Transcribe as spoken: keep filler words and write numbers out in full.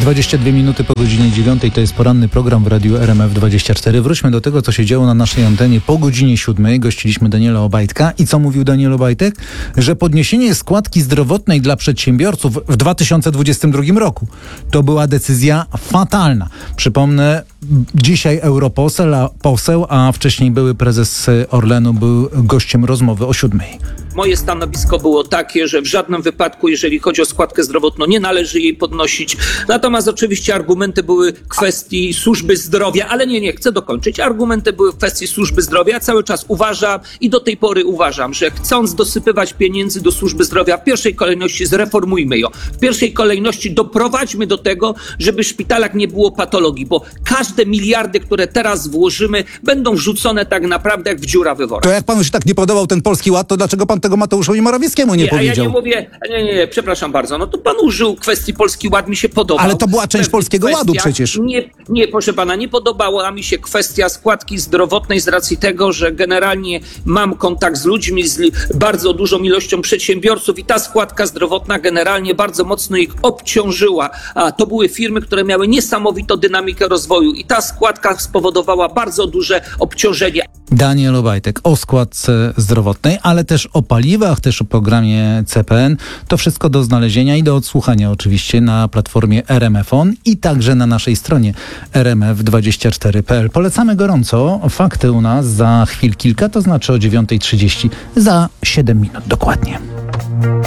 dwadzieścia dwie minuty po godzinie dziewiątej to jest poranny program w Radiu R M F dwadzieścia cztery. Wróćmy do tego, co się działo na naszej antenie po godzinie siódmej. Gościliśmy Daniela Obajtka. I co mówił Daniel Obajtek? Że podniesienie składki zdrowotnej dla przedsiębiorców w dwa tysiące dwudziestym drugim roku to była decyzja fatalna. Przypomnę, dzisiaj europoseł, a, poseł, a wcześniej były prezes Orlenu był gościem rozmowy o siódmej. Moje stanowisko było takie, że w żadnym wypadku, jeżeli chodzi o składkę zdrowotną, nie należy jej podnosić. Natomiast oczywiście argumenty były kwestii służby zdrowia, ale nie, nie, chcę dokończyć. Argumenty były w kwestii służby zdrowia. Ja cały czas uważam i do tej pory uważam, że chcąc dosypywać pieniędzy do służby zdrowia, w pierwszej kolejności zreformujmy ją. W pierwszej kolejności doprowadźmy do tego, żeby w szpitalach nie było patologii, bo każde miliardy, które teraz włożymy, będą wrzucone tak naprawdę jak w dziurawy worek. To jak panu się tak nie podobał ten Polski Ład, to dlaczego pan tego Mateuszowi Morawieckiemu nie, nie powiedział? A ja nie mówię, nie, nie, nie, przepraszam bardzo, no to pan użył kwestii Polski Ład, mi się podobał. Ale to była część Polskiego kwestia, Ładu przecież. Nie, nie, proszę pana, nie podobała mi się kwestia składki zdrowotnej z racji tego, że generalnie mam kontakt z ludźmi, z bardzo dużą ilością przedsiębiorców i ta składka zdrowotna generalnie bardzo mocno ich obciążyła. A to były firmy, które miały niesamowitą dynamikę rozwoju i ta składka spowodowała bardzo duże obciążenie. Daniel Obajtek o składce zdrowotnej, ale też o paliwach, też o programie C P N. To wszystko do znalezienia i do odsłuchania oczywiście na platformie R M F On i także na naszej stronie R M F dwadzieścia cztery kropka P L. Polecamy gorąco. Fakty u nas za chwil kilka, to znaczy o dziewiąta trzydzieści, za siedem minut dokładnie.